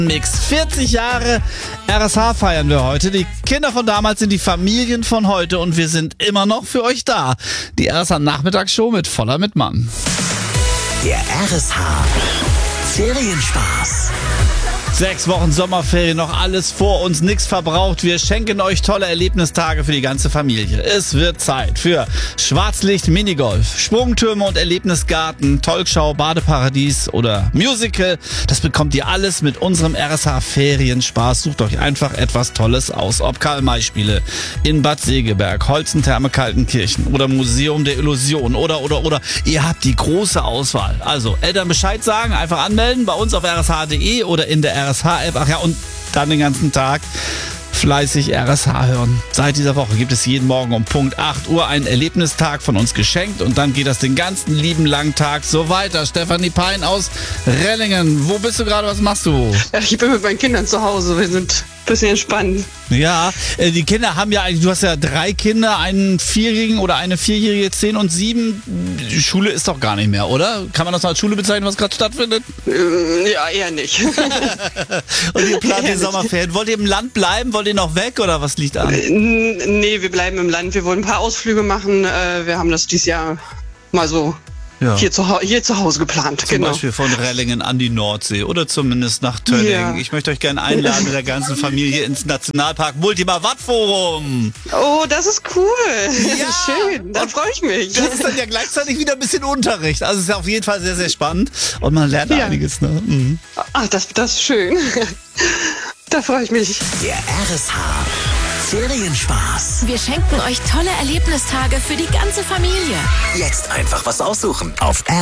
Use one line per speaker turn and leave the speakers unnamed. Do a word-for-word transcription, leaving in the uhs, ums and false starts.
Mix. vierzig Jahre R S H feiern wir heute. Die Kinder von damals sind die Familien von heute und wir sind immer noch für euch da. Die R S H-Nachmittagsshow mit Voller mit Mann.
Der R S H Ferienspaß.
Sechs Wochen Sommerferien, noch alles vor uns, nichts verbraucht. Wir schenken euch tolle Erlebnistage für die ganze Familie. Es wird Zeit für Schwarzlicht, Minigolf, Sprungtürme und Erlebnisgarten, Talkshow, Badeparadies oder Musical. Das bekommt ihr alles mit unserem R S H Ferienspaß. Sucht euch einfach etwas Tolles aus. Ob Karl-May-Spiele in Bad Segeberg, Holzentherme Kaltenkirchen oder Museum der Illusion oder, oder, oder. Ihr habt die große Auswahl. Also Eltern Bescheid sagen, einfach anmelden bei uns auf r s h punkt d e oder in der R S H-App. Ach ja, und dann den ganzen Tag fleißig R S H hören. Seit dieser Woche gibt es jeden Morgen um Punkt acht Uhr einen Erlebnistag von uns geschenkt und dann geht das den ganzen lieben langen Tag so weiter. Stefanie Pein aus Rellingen. Wo bist du gerade? Was machst du?
Ich bin mit meinen Kindern zu Hause. Wir sind ein bisschen entspannt.
Ja, äh, die Kinder haben ja eigentlich, du hast ja drei Kinder, einen Vierjährigen oder eine Vierjährige, zehn und sieben. Die Schule ist doch gar nicht mehr, oder? Kann man das als Schule bezeichnen, was gerade stattfindet?
Äh, ja, eher nicht.
Und ihr plant die Sommerferien. Wollt ihr im Land bleiben? Wollt ihr noch weg oder was liegt an?
Äh, nee, wir bleiben im Land. Wir wollen ein paar Ausflüge machen. Äh, wir haben das dieses Jahr mal so
Ja.
hier, zu, hier zu Hause geplant.
Zum
Genau.
Beispiel von Rellingen an die Nordsee oder zumindest nach Tönning.
Ja.
Ich möchte euch gerne einladen mit der ganzen Familie ins Nationalpark Multimar Wattforum.
Oh, das ist cool.
Ja.
Schön, da freue ich mich.
Das ist dann ja gleichzeitig wieder ein bisschen Unterricht. Also es ist ja auf jeden Fall sehr, sehr spannend und man lernt
Ja.
einiges. Ne? Mhm.
Ach, das, das ist schön. Da freue ich mich.
Der R S H Ferienspaß.
Wir schenken euch tolle Erlebnistage für die ganze Familie.
Jetzt einfach was aussuchen auf